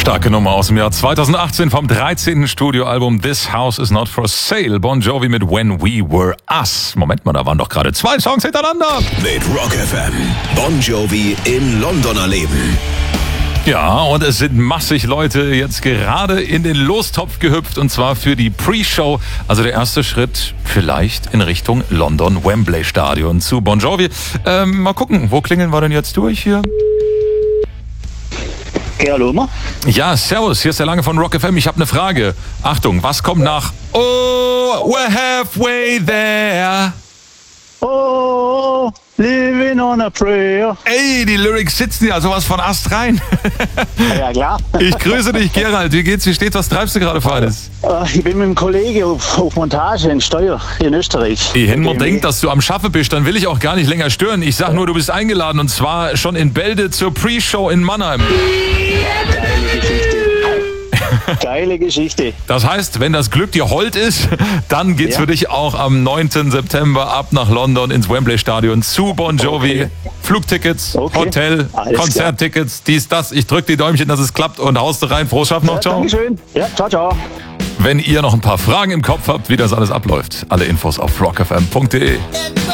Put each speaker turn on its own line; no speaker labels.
Starke Nummer aus dem Jahr 2018 vom 13. Studioalbum This House Is Not For Sale. Bon Jovi mit When We Were Us. Moment mal, da waren doch gerade 2 Songs hintereinander.
Mit Rock FM. Bon Jovi in London erleben.
Ja, und es sind massig Leute jetzt gerade in den Lostopf gehüpft, und zwar für die Pre-Show. Also der erste Schritt vielleicht in Richtung London Wembley Stadion zu Bon Jovi. Mal gucken, wo klingeln wir denn jetzt durch hier?
Ja, hallo.
Ja, servus, hier ist der Lange von Rock FM. Ich habe eine Frage. Achtung, was kommt nach Oh, we're halfway there?
Oh, living on a prayer.
Ey, die Lyrics sitzen ja sowas von Ast rein.
Ja, klar.
Ich grüße dich, Gerald. Wie geht's? Wie steht's? Was treibst du gerade für alles?
Ich bin mit einem Kollegen auf Montage in Steuer in Österreich.
Wenn man denkt, dass du am Schaffe bist, dann will ich auch gar nicht länger stören. Ich sag nur, du bist eingeladen, und zwar schon in Bälde zur Pre-Show in Mannheim.
Geile Geschichte.
Das heißt, wenn das Glück dir hold ist, dann geht's für dich auch am 9. September ab nach London ins Wembley Stadion zu Bon Jovi. Okay. Flugtickets, Hotel, alles Konzerttickets, dies, das. Ich drück die Däumchen, dass es klappt, und haust rein. Frohes Schaffen noch. Ciao.
Dankeschön. Ja, ciao, ciao.
Wenn ihr noch ein paar Fragen im Kopf habt, wie das alles abläuft, alle Infos auf rockfm.de.